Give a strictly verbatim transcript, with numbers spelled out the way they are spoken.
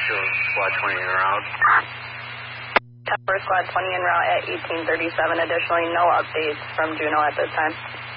show Squad twenty en route. Tower Squad twenty en route at eighteen thirty-seven. Additionally, no updates from Juneau at this time.